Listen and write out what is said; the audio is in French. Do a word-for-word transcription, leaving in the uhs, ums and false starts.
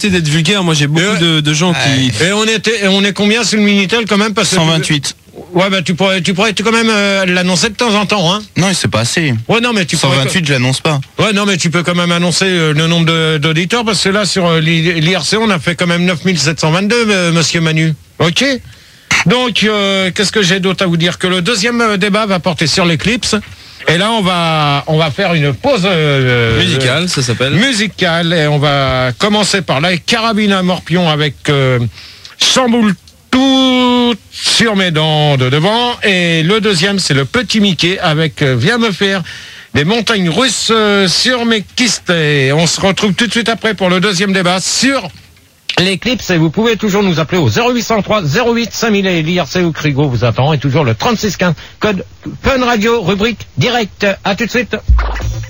d'être vulgaire, moi j'ai beaucoup euh, de, de gens ouais. qui... Et on était, et on est combien sur le Minitel quand même parce que cent vingt-huit. Ouais, bah tu pourrais, tu pourrais quand même euh, l'annoncer de temps en temps, hein. Non, c'est pas assez. Ouais, non, mais tu cent vingt-huit, pourrais... je l'annonce pas. Ouais, non, mais tu peux quand même annoncer euh, le nombre de- d'auditeurs parce que là, sur euh, l'I R C, on a fait quand même neuf mille sept cent vingt-deux, euh, monsieur Manu. Ok. Donc, euh, qu'est-ce que j'ai d'autre à vous dire? Que le deuxième euh, débat va porter sur l'éclipse. Et là, on va, on va faire une pause euh, Musicale, ça s'appelle. musicale. Et on va commencer par la carabine à morpion avec euh, Chamboule tout sur mes dents de devant. Et le deuxième, c'est le petit Mickey avec euh, Viens me faire des montagnes russes euh, sur mes kystes. Et on se retrouve tout de suite après pour le deuxième débat sur l'éclipse. Et vous pouvez toujours nous appeler au zéro huit cent trois zéro huit cinq mille et l'I R C ou Crigo vous attend. Et toujours le trente-six quinze, code Fun Radio, rubrique direct. À tout de suite.